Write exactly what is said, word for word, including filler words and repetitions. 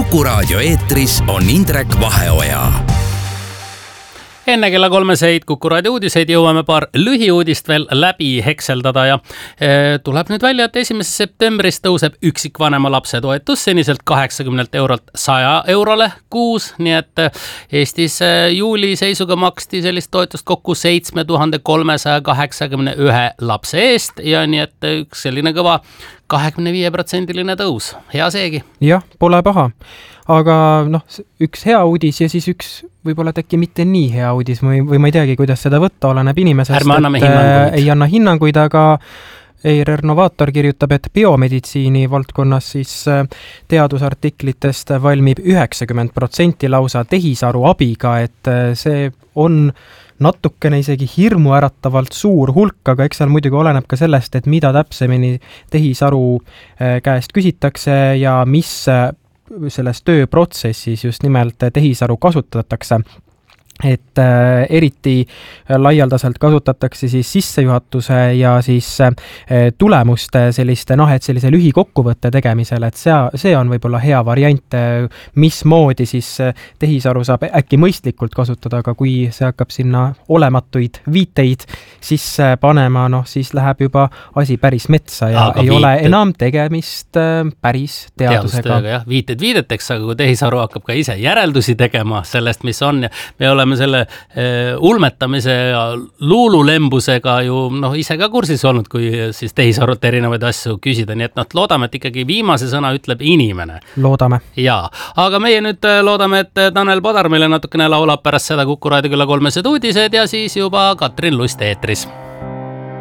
Kuku Raadio eetris on Indrek Vaheoja. Enne kella kolmeseid Kuku Raadio uudiseid jõuame paar lühiuudist veel läbi hekseldada ja e, tuleb nüüd välja, et esimesest septembrist tõuseb üksikvanema lapse toetus seniselt kaheksakümnelt eurolt saja eurole kuus, nii et Eestis juuli seisuga maksti sellist toetust kokku seitse tuhat kolmesaja kaheksakümmend üks lapse eest ja nii et üks selline kõva kahekümne viie protsendiline tõus. Hea seegi. Jah, pole paha. Aga noh, üks hea uudis ja siis üks võib-olla teki mitte nii hea uudis või, või ma ei teagi, kuidas seda võtta, oleneb inimesest. Ärme anname hinnanguid. Ei anna hinnanguid, aga Eirer Novaator kirjutab, et biomeditsiini valdkonnas siis teadusartiklitest valmib üheksakümmend protsenti lausa tehisaru abiga, et see on natukene isegi hirmu äratavalt suur hulk, aga eks seal muidugi oleneb ka sellest, et mida täpsemini tehisaru käest küsitakse ja mis selles tööprotsessis just nimelt tehisaru kasutatakse. Et äh, eriti laialdaselt kasutatakse siis sissejuhatuse ja siis äh, tulemuste selliste, noh, et sellise lühikokkuvõtte tegemisel, et see, see on võib-olla hea variant, mismoodi siis tehisaru saab äkki mõistlikult kasutada, aga kui see hakkab sinna olematuid viiteid sisse panema, noh, siis läheb juba asi päris metsa ja aga ei viited, ole enam tegemist äh, päris teadusega. Jah, viited viideteks, aga kui tehisaru hakkab ka ise järeldusi tegema sellest, mis on ja me oleme me selle eh, ulmetamise ja luululembusega ju noh, ise ka kursis olnud, kui siis tehisarut erinevaid asju küsida, nii et noh, loodame, et ikkagi viimase sõna ütleb inimene. Loodame. Jaa, aga meie nüüd loodame, et Tanel Padar meile natukene laulab pärast seda Kuku Raadio kella kolmesed uudised ja siis juba Katrin Lust eetris.